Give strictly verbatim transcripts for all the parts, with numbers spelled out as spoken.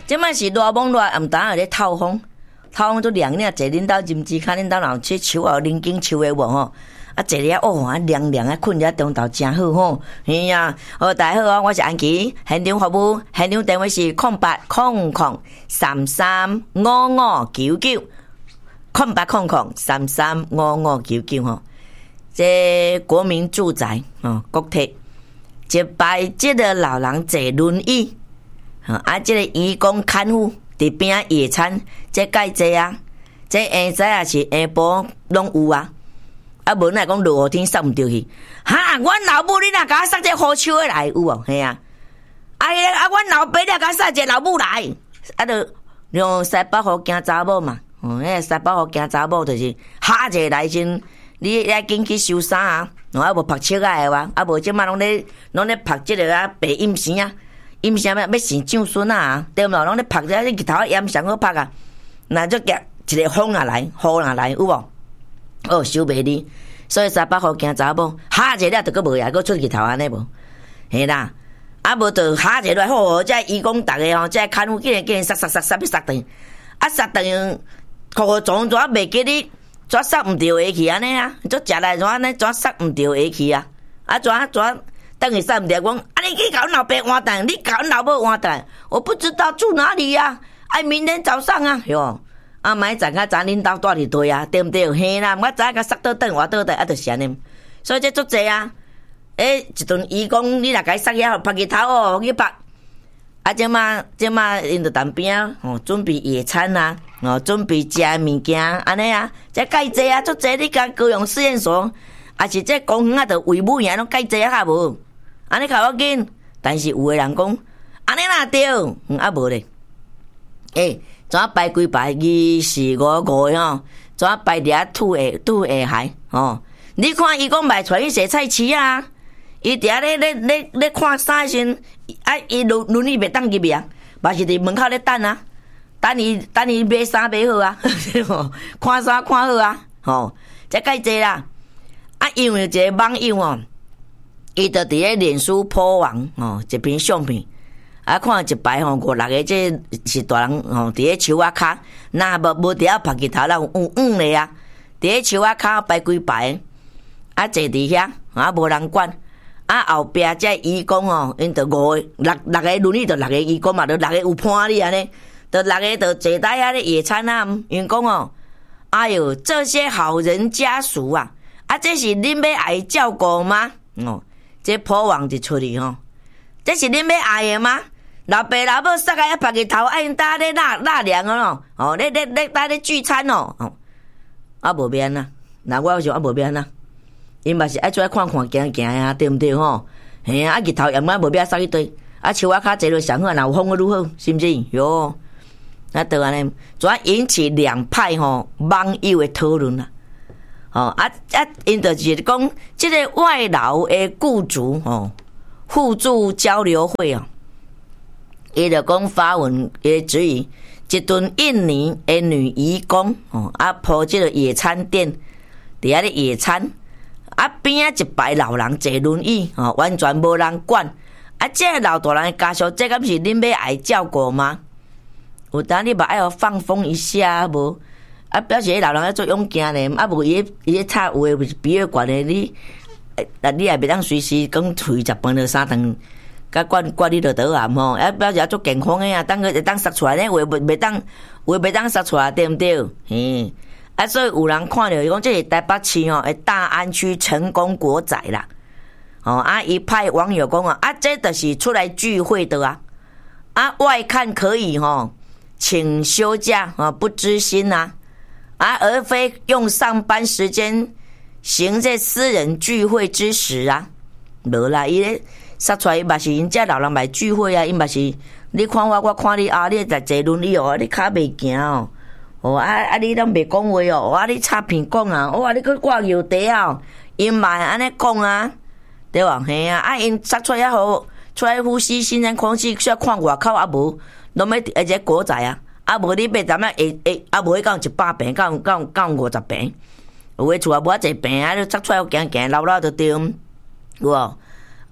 即摆是热风热，暗当下咧透风，透风都凉凉，坐恁兜任志看恁兜人去树后林景树诶无吼。啊，坐咧哦，啊凉凉啊，困咧中昼真好吼。嘿呀，哦，大家好啊，我是安琪，现场服务，现场电话是空八空空三三五五九九，空八空空三三五五九九吼。这国民住宅哦，国铁一排这个老人坐轮椅，啊，这个义工看护伫边野餐，这介济啊，这下早也是下晡拢有啊。啊，无来讲落雨天塞毋着去，哈！阮老母你若甲我塞这好手的来有无？嘿啊！啊啊！阮老爸你甲我塞这老母来，啊，就用西北互惊查某嘛。哦，迄西北互惊查某就是哈者来先，你来紧去收衫啊！哦，啊无拍笑啊的哇！啊无即摆拢咧拢咧拍即个啊白阴线啊，阴线要要生长孙啊，对毋咯？拢咧拍这日头啊炎上好拍啊，那就夹一个风啊来，雨啊来有无？哦，收袂哩，所以三百块惊查某，哈一下就搁无呀，搁出日头安尼无，嘿啦，啊无就哈一来好，这义工逐个吼，这看护竟然竟然塞塞塞塞要塞断，啊塞断，裤裤装怎袂记你，怎塞毋着下去安尼啊？做食来怎安尼怎塞毋着下去啊？啊怎怎等于塞毋着，讲啊你去搞老爸换蛋，你搞老母换蛋，我不知道住哪里呀、啊？哎，明天早上啊，哟。啊，买早甲早恁兜住伫堆啊，对毋对？嘿啦，我早甲塞倒转，我倒转，啊，就是安尼。所以这足济啊！诶、欸，一顿伊讲，你若甲伊塞遐，拍日头哦，去拍。啊，即马即马因着当边哦，准备野餐啊，哦，准备食物件，安尼啊，这介济啊，足济你甲高雄实验所，啊是这公园啊，着维母园拢介济啊，哈无？安尼较要紧，但是有诶人讲，安尼哪对？嗯，啊无咧，诶、欸。怎啊排几排二四五五吼？怎啊排伫遐土下土下海吼？你看伊讲卖出去洗菜市啊，伊伫遐咧咧咧咧看衫时，啊伊轮轮椅袂当入去啊，嘛是伫门口咧等啊，等伊等伊买衫买好啊，看衫看好啊，吼，这介济啦。啊，因为一个网友哦，伊就伫咧脸书po网哦一篇相片。啊，看一排吼五六个，这是大人吼，伫咧树仔骹，那无无伫遐拍日头啦，有黄咧啊，伫咧树仔骹排几排，啊坐伫遐，啊无人管，啊后壁这义工哦，因着五个六六个轮椅，着六个义工嘛，着六个有伴哩安尼，着六个着坐在遐咧野餐啊，因讲哦，哎哟，这些好人家属啊，啊这是恁要爱照顾吗？哦，这破网就出去吼，这是恁要爱的吗？老爸老母塞个一拍日头，啊因搭咧纳纳凉哦，哦，咧咧咧搭咧聚餐哦，哦，啊无免啦，那我想啊无免啦，因嘛是爱出来看看行行啊，对毋对吼？嘿啊，日头炎啊无免塞一堆，啊树仔骹坐落上好，若有风如何，是毋是？哟，那得安尼，怎引起两派吼网友的讨论啦？哦啊啊，因就是讲，即个外劳的雇主哦，互助交流会哦。伊就讲发文，伊质疑一顿印尼的女移工哦，啊铺即个野餐店，伫遐咧野餐，啊边仔一排老人坐轮椅哦，完全无人管。啊，这个老大人的家属，这敢是恁要爱照顾吗？有当你嘛爱互放风一下无？啊，表示迄老人要做勇敢咧，啊无伊伊咧插有诶比较悬诶，你啊你也袂当随时讲出去食饭了三顿。甲管管理着倒啊吼，啊表示做健康诶啊，当个会当杀出来呢，话袂袂当话袂当杀出来，对毋对？嘿，啊，所以有人看着伊讲，这是台北市吼，诶大安区成功国宅啦，哦啊，一派网友讲啊，啊，这就是出来聚会的啊，啊，外看可以吼，请休假啊，不知心呐、啊，啊，而非用上班时间行这私人聚会之时啊，无啦，伊咧。杀出来，嘛是因遮老人来聚会啊！因嘛是你看我，我看你啊！你在坐轮椅哦，你骹袂行哦，哦啊啊！你拢袂讲话哦，啊你插片讲啊，哇！你去挂药袋啊，因嘛安尼讲啊，对吧？嘿啊！啊因杀出来好，出来呼吸新鲜空气，需要看外口啊无，拢要而且国宅啊，啊无你别咱们会会啊无去讲一百病，讲讲讲五十病，有诶厝啊无啊济病啊，你杀出来行行老老就对，有无？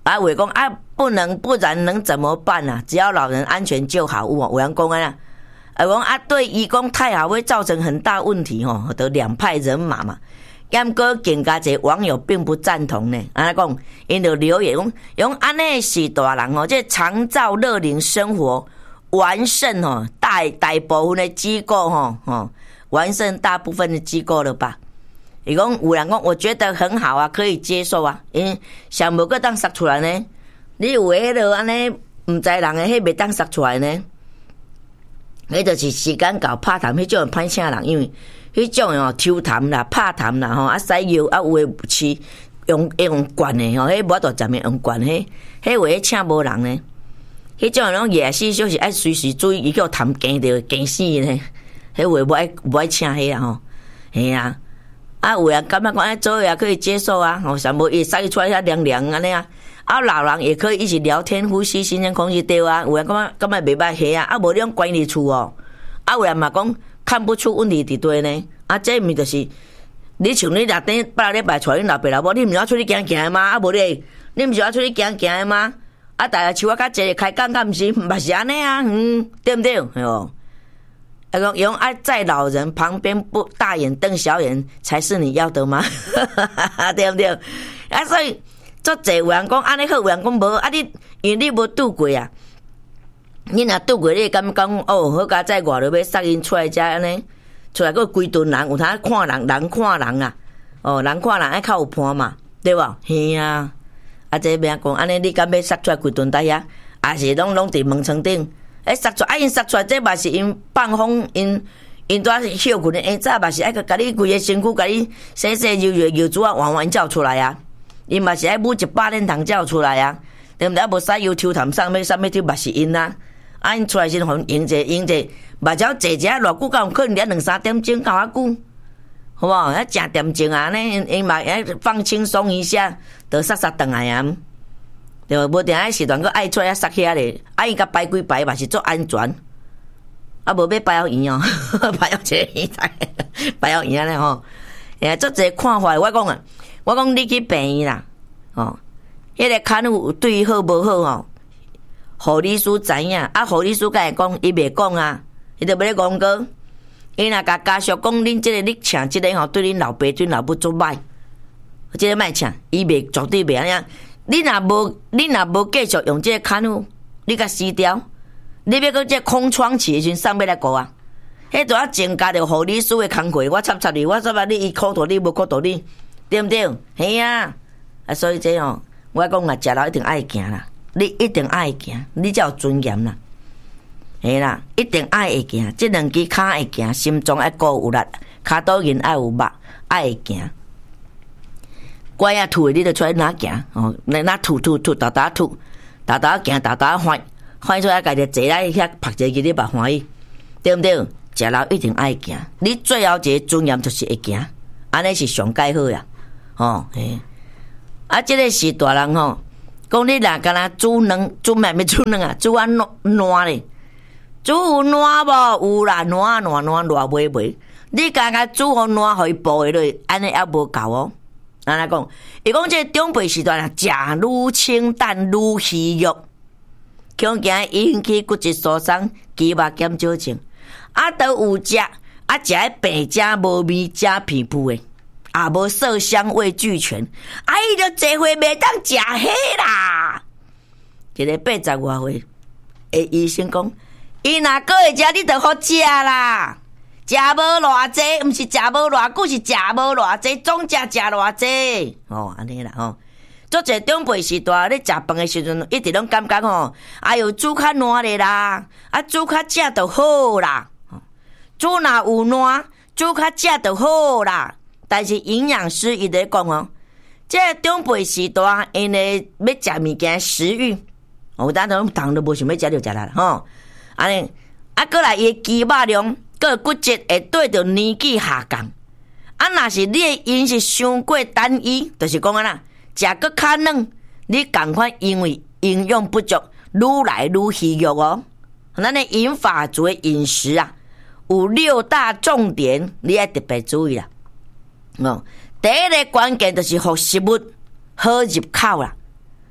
啊，伟公啊，不能，不然能怎么办啊？只要老人安全就好。有有人讲啊，啊，讲啊，对义工太好会造成很大问题吼，得两派人马嘛。严哥更加侪网友并不赞同呢。安尼讲，因就留言讲，用安尼是大人吼，这长照乐龄生活完胜吼，大大部分的机构吼吼，完胜大部分的机构了吧？伊讲有人讲，我觉得很好啊，可以接受啊。因想无个当杀出来呢？你有迄落安尼唔知人诶，迄袂当杀出来呢？迄就是时间到拍谈，迄种人歹请人，因为迄种哦抽谈啦、拍谈啦吼，啊使药啊有诶饲用用惯诶吼，迄无多站面用惯迄，迄话请无人呢。迄种人夜死就是爱随时注意，伊叫谈惊着惊死呢。迄话无爱无爱请迄啊吼，嘿啊。啊，有人感觉讲哎，做也可以接受啊，哦，什么也晒出来下凉凉安尼啊。啊，老人也可以一起聊天，呼吸新鲜空气对啊。有人感觉感觉袂歹嘿啊，啊，无你用关你厝哦。啊，有人嘛讲看不出问题伫对呢。啊，这咪就是你像你内底八礼拜带恁老爸老母，你毋是要出去行行的吗？啊，无你，你毋是要出去行行的吗？啊，大家手啊较济开讲，敢毋是嘛是安尼啊？嗯，对不对？哎呦。用爱在老人旁边不大眼瞪小眼才是你要的吗？对不对？啊，所以做侪有人讲安尼好，有人讲无啊，你因为你无拄过啊，你若拄过，你敢讲哦，好佳在外头要杀因出来遮安尼，出来个规顿人，有通看人，人看人啊，哦，人看人爱较有伴嘛，对无？嘿啊，啊，这边讲安尼，你敢要杀出来规顿底啊？还是拢拢伫门床顶？诶，杀出啊！因杀出来，这嘛是因放风，因因拄啊休困的，因早嘛是爱个甲你规个身躯，甲你洗洗揉揉揉珠啊，弯弯照出来啊！因嘛是爱母一百年堂照出来啊！对毋对？啊，无使油抽痰上尾上尾就嘛是因啊！啊，因出来时互用者用者，目睭坐一下偌久，敢有可能连两三点钟到啊久，好无？啊，正恬静啊，呢因因嘛爱放轻松一下，就杀杀转来啊！对，无定爱时段佫爱出来杀遐咧，啊伊甲排几排嘛是做安全，啊无要排好圆哦，排好一个圆台，排好圆咧吼。诶，做一个看法，我讲啊，我讲你去病院啦，哦，迄个看护对伊好无好吼，护理师知影，啊护理师甲伊讲，伊袂讲啊，伊就要咧讲过，伊若甲家属讲，恁即个你请即个吼，对恁老爸对老母做歹，即个莫请，伊袂绝对袂安样。你若无，你若无继续用这个看护，你甲撕掉，你要搁这空窗期的时阵，上要来顾啊？迄都要增加着护理师的工课，我插插你，我插插你，伊苦到你无苦到你，对毋对？嘿啊！啊，所以这哦，我讲啊，食老一定爱行啦，你一定爱行，你才有尊严啦。嘿啦，一定爱会行，这两支骹会行，心中爱顾有力，骹倒筋爱有肉，爱会行。乖啊，吐你就出来哪行哦？那哪吐吐吐，哒哒吐，哒哒行，哒哒翻，翻出来家己坐来遐拍一个你把欢喜，对不对？食老一定爱行，你最后一个尊严就是会行，安尼是上介好呀，哦嘿。啊，这个是大人吼，讲你若干那煮卵，煮咩咩煮卵啊？煮啊烂咧，煮有烂无？有啦，烂烂烂烂袂袂，你刚刚煮好烂，互伊剥下落，安尼还无够哦。安尼讲，伊讲这长辈时段啊，食愈清淡愈虚弱，恐惊引起骨质疏松、肌肉减少症。啊，都有食，啊食迄白食无味、食皮肤的，啊无色香味俱全，啊伊就这回袂当食迄啦。一个八十外岁的医生讲，伊若搁会食，你就好食啦。食无偌济，毋是食无偌久，是食无偌济，总食食偌济。哦，安尼啦吼。做者长辈时代咧食饭的时阵，一直拢感觉吼，哎哟煮较烂咧啦，啊煮较食就好啦。煮若有烂，煮较食就好啦。但是营养师伊咧讲哦，这长辈时代因为要食物件食欲，有当都糖都无想要食就食啦吼。安尼啊，过来伊肌肉量。个骨质会对着年纪下降，啊，若是你的饮食伤过单一，就是讲啊啦，食个较软，你赶快因为营养不足，愈来愈虚弱哦。咱的饮法族的饮食啊，有六大重点，你要特别注意啦。哦，第一个关键就是互食物好入口啦。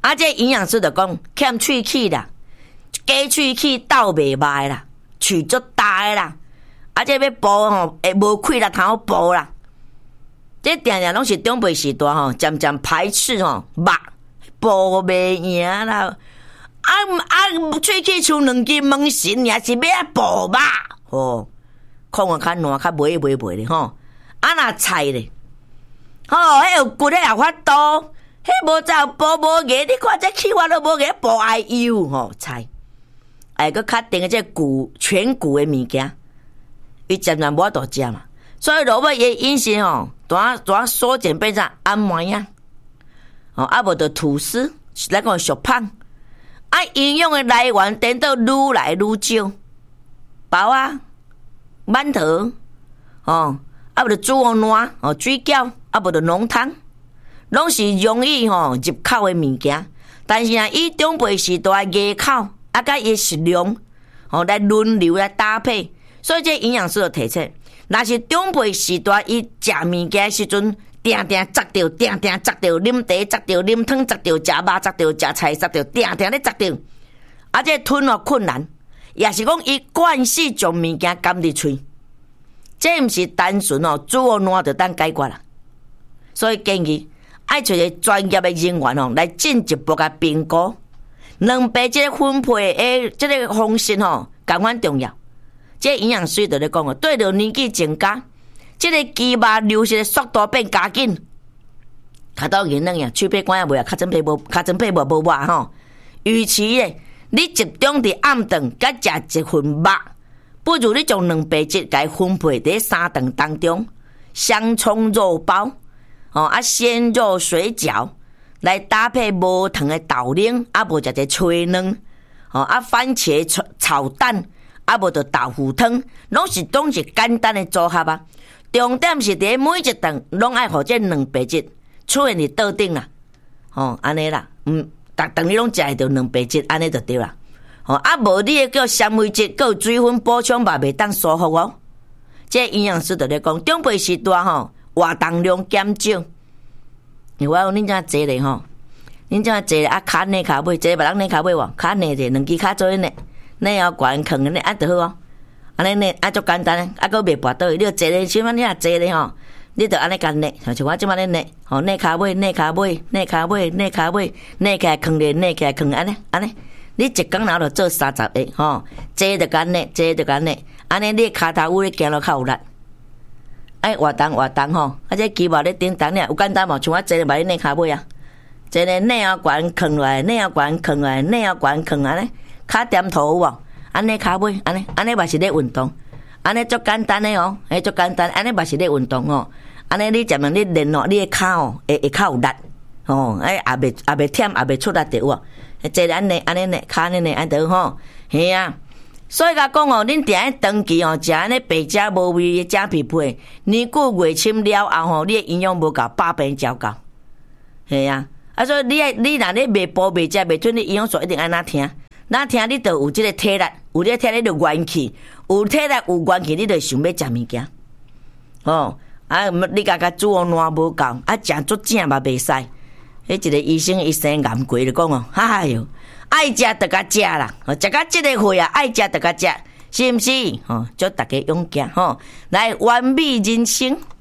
啊，这营养师就讲欠喙齿啦，加喙齿斗袂歹啦，喙足大诶啦，啊，这要补吼，会无气力通好补啦。这定定拢是长辈时代吼，渐渐排斥吼，肉补袂赢啦。啊啊，喙齿出两斤门神，也是要补肉吼，看我较烂，较卖卖卖咧吼。啊那菜咧，吼，迄有骨迄有法度，迄无走补无个，你看这气我都无个补爱油吼菜，哎，佮较定这骨全骨的物件，伊渐渐无法度食嘛，所以落尾伊饮食吼，单单缩减变成按摩呀，哦，啊无就吐司来讲俗胖，啊营养的来源等到愈来愈少，包啊、馒头，哦。啊，无就煮乌烂哦，水饺，啊无就浓汤，拢是容易吼入口的物件。但是啊，以长辈时代的牙口啊，甲伊食量哦来轮流来搭配，所以这营养师就提出，若是长辈时代伊食物件时阵，定定砸着，定定砸着，啉茶砸着，啉汤砸着，食肉砸着，食菜砸着，定定咧砸着，啊，这吞哦困难，也是讲伊惯势将物件含入喙。这毋是单纯哦，煮哦烂就当解决啦。所以建议爱找一个专业的人员哦，来进一步甲评估两白这个分配的这个方式哦，同款重要。这营养师就咧讲哦，对着年纪增加，这个肌肉流失的速度变加紧。卡到人嫩呀，喙皮管也袂啊，卡针皮无，卡针皮无无活吼。与其咧，你集中伫暗顿，甲食一份肉。不如你将两白质来分配在三顿当中，香葱肉包，哦啊鲜肉水饺，来搭配无糖的豆奶，啊无食者炊卵，哦啊番茄炒炒蛋，啊无就豆腐汤，拢是拢是简单的组合啊。重点是伫每一顿拢爱互这两白质出现伫桌顶啦，哦安尼啦，嗯，逐顿你拢食会到两白质，安尼就对啦。哦，啊，无你个纤维质，个水分补充嘛，袂当舒服哦。这营养师就咧讲，长辈时代吼，活动量减少。我有恁遮坐咧吼，恁遮坐啊，骹内骹尾，坐别人内骹尾喎，骹内者两支骹做咧内，内后悬扛咧，啊，就好哦。安尼呢，啊，足简单咧，啊，佫袂跋倒去。你要坐咧，即摆你若坐咧吼，你着安尼干内，像我即摆咧内，吼内骹尾，内骹尾，内骹尾，内骹尾，内起来扛咧，内起来扛安尼，安尼。你一工然后就做三十个吼，坐就干呢，坐就干呢，安尼你骹头有咧行落较有力。哎，活动活动吼，啊这肌肉咧顶动咧，有简单无？像我坐咧买内骹尾啊，坐咧内后悬扛落来，内后悬扛落来，内后悬扛安尼，骹点头有无？安尼骹尾，安尼安尼嘛是咧运动，安尼足简单诶哦，哎足简单，安尼嘛是咧运动哦，安尼你渐慢你练哦，你诶骹哦会会较有力哦，哎也袂也袂忝，也袂出力着哦。坐咧安尼安尼呢，骹安尼安得吼，嘿啊！所以甲讲哦，恁定咧长期哦，食安尼白食无味的假皮皮，年久月深了后吼，你的营养无够，百病照够，嘿啊！啊，所以你爱你若咧袂补袂食袂准，你营养素一定爱哪听？哪听你就有即个体力，有这个体力就元气，有体力有元气，你就想要食物件，哦啊！你家家煮烂无够，啊食足正嘛袂使。迄一个医生一生癌过就讲哦，哎哟，爱食就甲食啦，食到即个岁啊，爱食就甲食，是毋是？吼，祝大家勇敢吼，来完美人生。